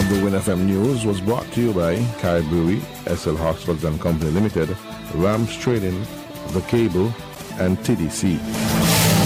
The Win FM News was brought to you by Kai Brewery, SL Hospitals and Company Limited, Rams Trading, The Cable, and TDC.